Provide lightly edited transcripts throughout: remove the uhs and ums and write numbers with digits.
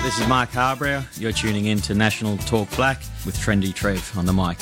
This is Mark Harbrow. You're tuning in to National Talk Black with Trendy Trev on the mic.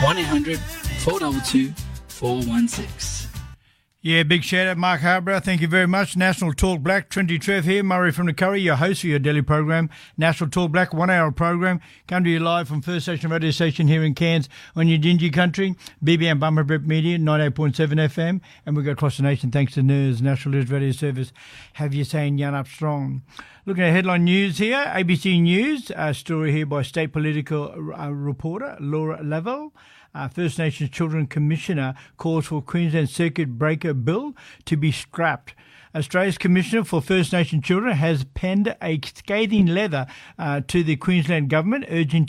1-800-422-416. Yeah, big shout out, Mark Harbrow. Thank you very much. National Talk Black, Trendy Trev here, Murray from the Curry, your host for your daily program. National Talk Black, 1 hour program. Come to you live from First Station Radio Station here in Cairns on your Dingy Country, BBM Bumper Brett Media, 98.7 FM, and we go across the nation thanks to NERS, National News Radio Service. Have you saying Yan Up Strong? Looking at headline news here, ABC News, a story here by state political reporter Laura Lavelle. First Nations Children Commissioner calls for Queensland Circuit Breaker Bill to be scrapped. Australia's Commissioner for First Nation Children has penned a scathing letter to the Queensland Government urging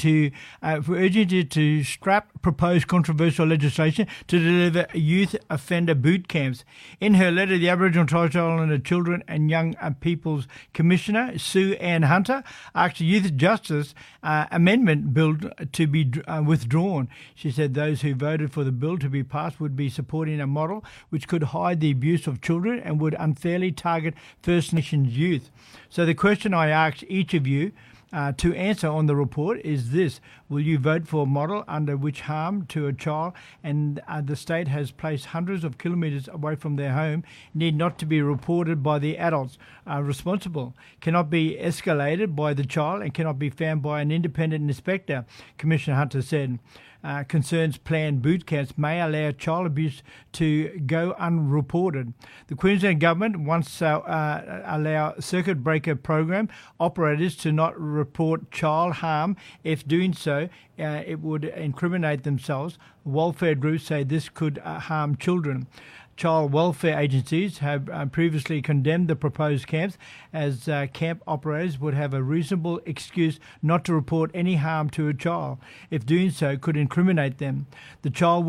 it to scrap proposed controversial legislation to deliver youth offender boot camps. In her letter, the Aboriginal and Torres Strait Islander Children and Young People's Commissioner, Sue Ann Hunter, asked the Youth Justice Amendment Bill to be withdrawn. She said those who voted for the bill to be passed would be supporting a model which could hide the abuse of children and would unfairly target First Nations youth. So the question I ask each of you to answer on the report is this: will you vote for a model under which harm to a child and the state has placed hundreds of kilometres away from their home need not to be reported by the adults responsible, cannot be escalated by the child and cannot be found by an independent inspector? Commissioner Hunter said. Concerns planned boot camps may allow child abuse to go unreported. The Queensland Government wants to allow circuit breaker program operators to not report child harm. If doing so, it would incriminate themselves. Welfare groups say this could harm children. Child welfare agencies have previously condemned the proposed camps as camp operators would have a reasonable excuse not to report any harm to a child. If doing so could incriminate them, the laws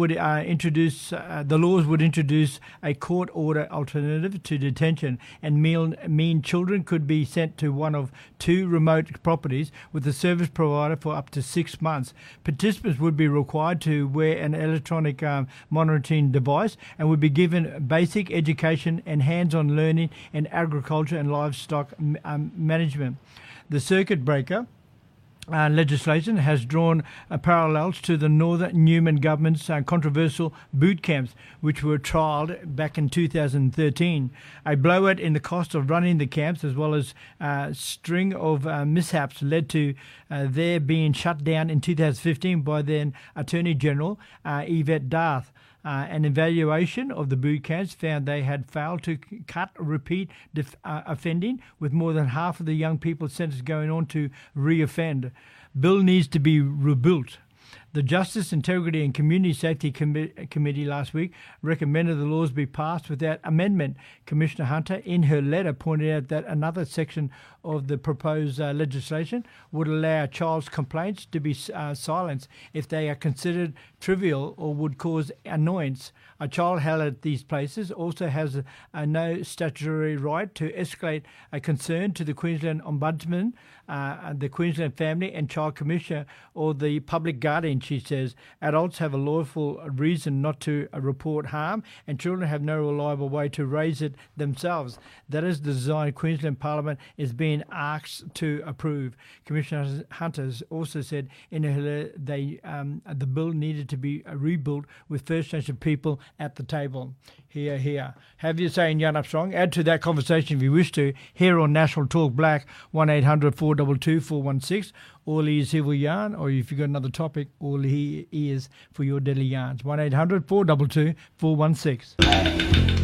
would introduce a court order alternative to detention and mean children could be sent to one of two remote properties with a service provider for up to 6 months. Participants would be required to wear an electronic monitoring device and would be given basic education and hands-on learning in agriculture and livestock management. The circuit breaker legislation has drawn parallels to the Northern Newman government's controversial boot camps, which were trialled back in 2013. A blowout in the cost of running the camps, as well as a string of mishaps, led to their being shut down in 2015 by then Attorney General Yvette D'Arth. An evaluation of the boot camps found they had failed to cut repeat offending, with more than half of the young people sentenced going on to re-offend. Bill needs to be rebuilt. The Justice, Integrity and Community Safety Committee last week recommended the laws be passed without amendment. Commissioner Hunter, in her letter, pointed out that another section of the proposed legislation would allow child's complaints to be silenced if they are considered trivial or would cause annoyance. A child held at these places also has no statutory right to escalate a concern to the Queensland Ombudsman, the Queensland Family and Child Commissioner, or the Public Guardian. She says adults have a lawful reason not to report harm, and children have no reliable way to raise it themselves. That is the design Queensland Parliament is being asked to approve. Commissioner Hunter also said in her letter the bill needed to be rebuilt with First Nation people at the table. Here, here. Have you saying Yan Up Strong? Add to that conversation if you wish to, here on National Talk Black, 1-800-422-416. All ears here for yarn, or if you've got another topic, all ears for your daily yarns. 1-800-422-416.